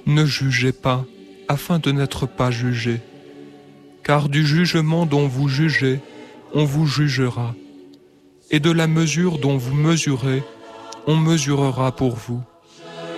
Ne jugez pas, afin de n'être pas jugés. Car du jugement dont vous jugez, on vous jugera. Et de la mesure dont vous mesurez, on mesurera pour vous.